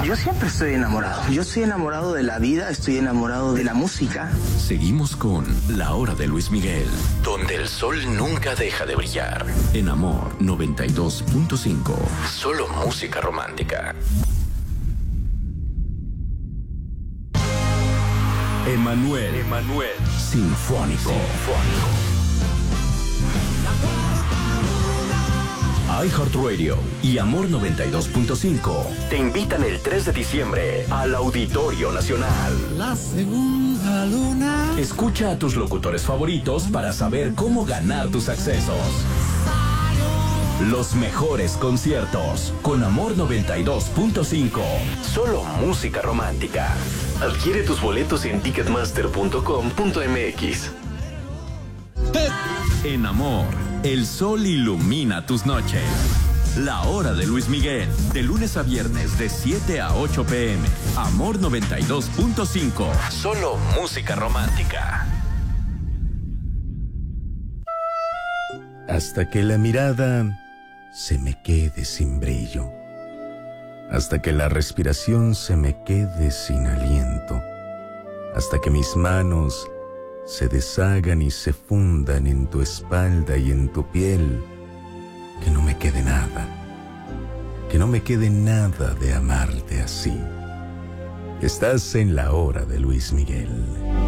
Yo siempre estoy enamorado. Yo estoy enamorado de la vida, estoy enamorado de la música. Seguimos con La Hora de Luis Miguel, donde el sol nunca deja de brillar. En Amor 92.5. Solo música romántica. Emanuel Sinfónico. iHeartRadio y Amor 92.5 te invitan el 3 de diciembre al Auditorio Nacional. La segunda luna. Escucha a tus locutores favoritos para saber cómo ganar tus accesos. Los mejores conciertos con Amor 92.5. Solo música romántica. Adquiere tus boletos en ticketmaster.com.mx. En Amor, el sol ilumina tus noches. La Hora de Luis Miguel, de lunes a viernes de 7 a 8 p.m. Amor 92.5. Solo música romántica. Hasta que la mirada se me quede sin brillo. Hasta que la respiración se me quede sin aliento. Hasta que mis manos se deshagan y se fundan en tu espalda y en tu piel. Que no me quede nada. Que no me quede nada de amarte así. Estás en La Hora de Luis Miguel.